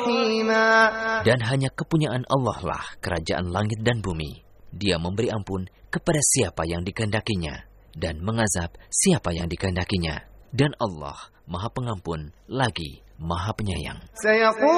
رحيما. Dan hanya kepunyaan Allah lah kerajaan langit dan bumi. Dia memberi ampun kepada siapa yang dikehendakinya dan mengazab siapa yang dikehendakinya. Dan Allah Maha Pengampun lagi Maha Penyayang.